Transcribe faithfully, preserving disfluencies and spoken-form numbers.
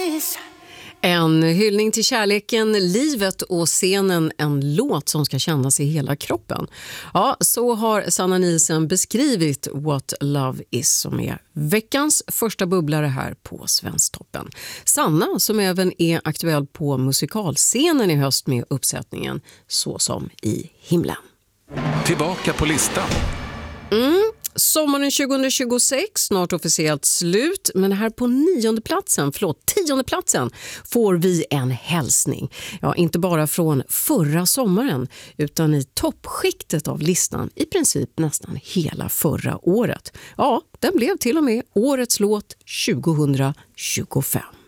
En hyllning till kärleken, livet och scenen, en låt som ska kännas i hela kroppen. Ja, så har Sanna Nielsen beskrivit What Love Is, som är veckans första bubblare här på Svensktoppen. Sanna, som även är aktuell på musikalscenen i höst med uppsättningen Så som i himlen. Tillbaka på listan. Mm. Sommaren tjugohundratjugosex, snart officiellt slut, men här på nionde platsen, förlåt, tionde platsen får vi en hälsning. Ja, inte bara från förra sommaren utan i toppskiktet av listan i princip nästan hela förra året. Ja, den blev till och med årets låt tjugohundratjugofem.